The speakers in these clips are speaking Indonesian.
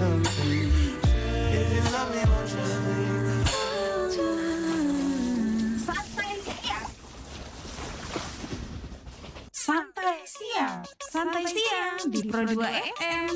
Santai siang di Pro 2 FM.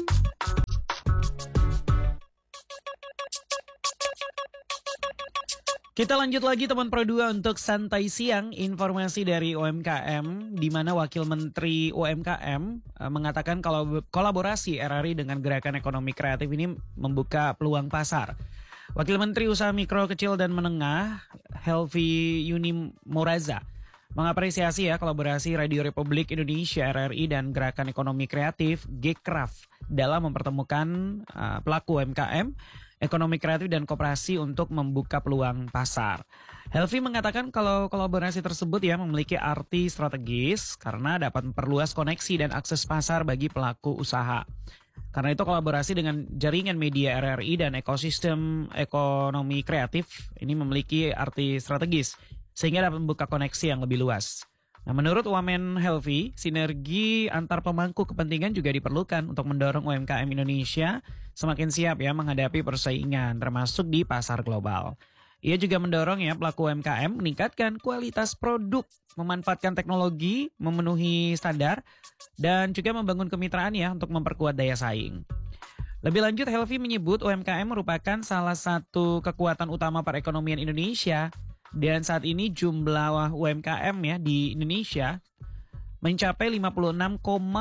Kita lanjut lagi teman Pro 2 untuk Santai Siang, informasi dari UMKM, di mana Wakil Menteri UMKM mengatakan kalau kolaborasi RRI dengan Gerakan Ekonomi Kreatif ini membuka peluang pasar. Wakil Menteri Usaha Mikro, Kecil dan Menengah, Helvi Yuni Moraza, mengapresiasi kolaborasi Radio Republik Indonesia RRI dan Gerakan Ekonomi Kreatif GEKRAF dalam mempertemukan pelaku UMKM, ekonomi kreatif dan koperasi untuk membuka peluang pasar. Helvi mengatakan kalau kolaborasi tersebut memiliki arti strategis karena dapat memperluas koneksi dan akses pasar bagi pelaku usaha. Karena itu kolaborasi dengan jaringan media RRI dan ekosistem ekonomi kreatif ini memiliki arti strategis sehingga dapat membuka koneksi yang lebih luas. Nah, menurut Wamen Helvi, sinergi antar pemangku kepentingan juga diperlukan untuk mendorong UMKM Indonesia semakin siap menghadapi persaingan termasuk di pasar global. Ia juga mendorong pelaku UMKM meningkatkan kualitas produk, memanfaatkan teknologi, memenuhi standar, dan juga membangun kemitraan untuk memperkuat daya saing. Lebih lanjut, Helvi menyebut UMKM merupakan salah satu kekuatan utama perekonomian Indonesia. Dan saat ini jumlah UMKM di Indonesia mencapai 56,1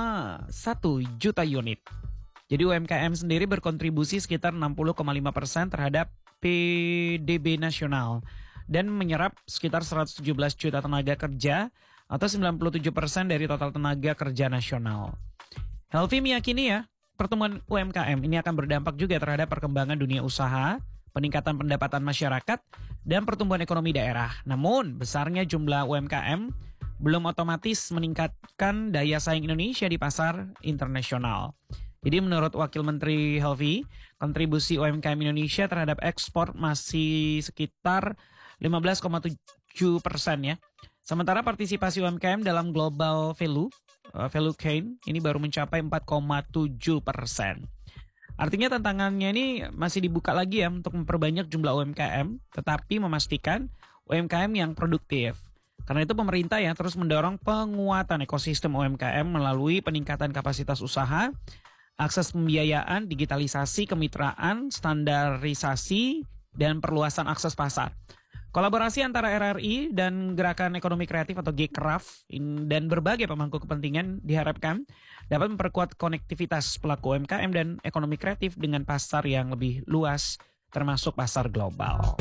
juta unit. Jadi UMKM sendiri berkontribusi sekitar 60,5% terhadap PDB nasional dan menyerap sekitar 117 juta tenaga kerja atau 97% dari total tenaga kerja nasional. Helvi meyakini pertumbuhan UMKM ini akan berdampak juga terhadap perkembangan dunia usaha, peningkatan pendapatan masyarakat, dan pertumbuhan ekonomi daerah. Namun, besarnya jumlah UMKM belum otomatis meningkatkan daya saing Indonesia di pasar internasional. Jadi menurut Wakil Menteri Helvi, kontribusi UMKM Indonesia terhadap ekspor masih sekitar 15,7%. Sementara partisipasi UMKM dalam global value chain ini baru mencapai 4,7%. Artinya tantangannya ini masih dibuka lagi untuk memperbanyak jumlah UMKM, tetapi memastikan UMKM yang produktif. Karena itu pemerintah terus mendorong penguatan ekosistem UMKM melalui peningkatan kapasitas usaha, akses pembiayaan, digitalisasi, kemitraan, standarisasi, dan perluasan akses pasar. Kolaborasi antara RRI dan Gerakan Ekonomi Kreatif atau GEKRAF dan berbagai pemangku kepentingan diharapkan dapat memperkuat konektivitas pelaku UMKM dan ekonomi kreatif dengan pasar yang lebih luas termasuk pasar global.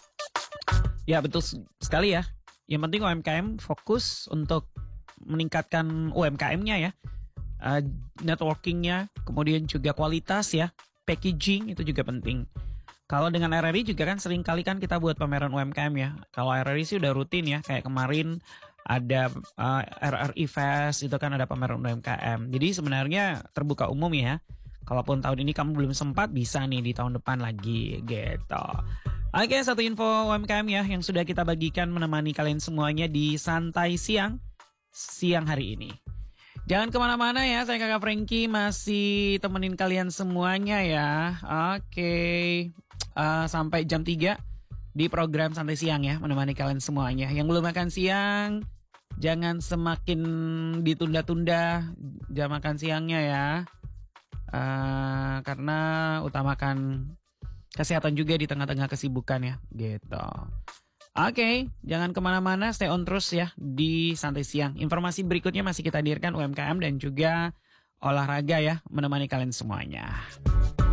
Ya betul sekali Yang penting UMKM fokus untuk meningkatkan UMKM-nya networking-nya, kemudian juga kualitas packaging itu juga penting. Kalau dengan RRI juga kan sering kali kita buat pameran UMKM Kalau RRI sih udah rutin kayak kemarin ada RRI Fest itu kan ada pameran UMKM. Jadi sebenarnya terbuka umum Kalaupun tahun ini kamu belum sempat bisa nih di tahun depan lagi gitu. Oke, satu info UMKM yang sudah kita bagikan menemani kalian semuanya di Santai Siang hari ini. Jangan kemana-mana saya Kakak Frankie masih temenin kalian semuanya Oke. Sampai jam 3 di program Santai Siang menemani kalian semuanya. Yang belum makan siang, jangan semakin ditunda-tunda jam makan siangnya karena utamakan kesehatan juga di tengah-tengah kesibukan gitu. Oke, jangan kemana-mana, stay on terus di Santai Siang. Informasi berikutnya masih kita hadirkan UMKM dan juga olahraga menemani kalian semuanya.